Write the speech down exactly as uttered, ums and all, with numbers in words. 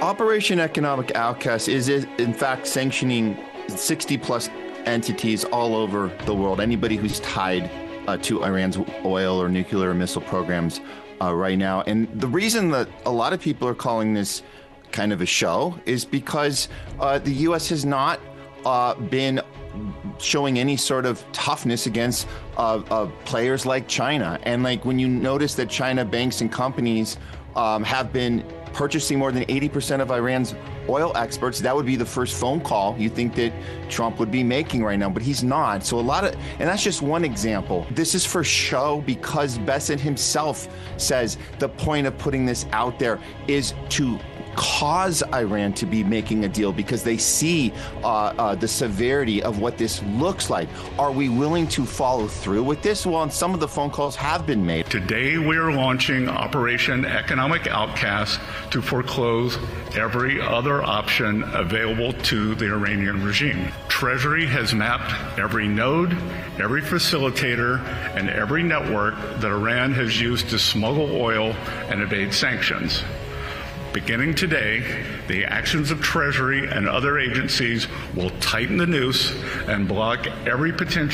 Operation Economic Outcast is, in fact, sanctioning sixty plus entities all over the world. Anybody who's tied uh, to Iran's oil or nuclear or missile programs uh, right now. And the reason that a lot of people are calling this kind of a show is because uh, the U S has not uh, been showing any sort of toughness against uh, uh, players like China. And like when you notice that China banks and companies um, have been purchasing more than eighty percent of Iran's oil exports, that would be the first phone call you think that Trump would be making right now, but he's not. So a lot of, and that's just one example. This is for show because Bessent himself says the point of putting this out there is to cause Iran to be making a deal because they see uh, uh, the severity of what this looks like. Are we willing to follow through with this? Well, and some of the phone calls have been made. Today, we are launching Operation Economic Outcast to foreclose every other option available to the Iranian regime. Treasury has mapped every node, every facilitator, and every network that Iran has used to smuggle oil and evade sanctions. Beginning today, the actions of Treasury and other agencies will tighten the noose and block every potential